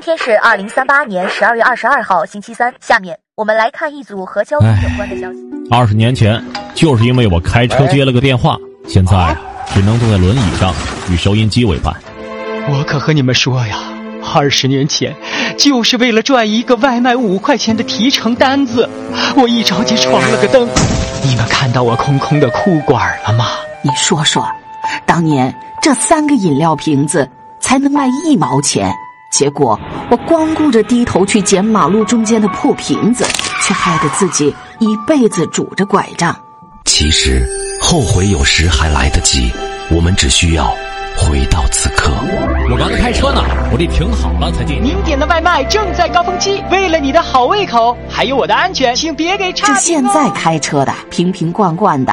天是2038年12月22号星期三，下面我们来看一组和交通有关的消息。 20年前，就是因为我开车接了个电话，现在只能坐在轮椅上与收音机为伴。 我可和你们说呀，20年前，就是为了赚一个外卖5块钱的提成单子，我一着急闯了个灯。你们看到我空空的裤管了吗？ 你说说，当年这3个饮料瓶子才能卖1毛钱，结果我光顾着低头去捡马路中间的破瓶子，却害得自己一辈子拄着拐杖。 其实后悔有时还来得及，我们只需要回到此刻。 我刚才开车呢，我得停好了才进。 您点的外卖正在高峰期，为了你的好胃口，还有我的安全，请别给差评哦。 这现在开车的瓶瓶罐罐的，